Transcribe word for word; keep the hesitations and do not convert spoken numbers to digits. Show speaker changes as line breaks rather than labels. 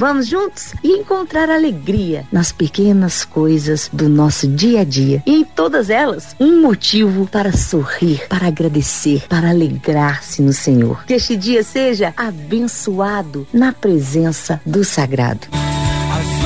Vamos juntos e encontrar alegria nas pequenas coisas do nosso dia a dia. E em todas elas, um motivo para sorrir, para agradecer, para alegrar-se no Senhor. Que este dia seja abençoado na presença do Sagrado.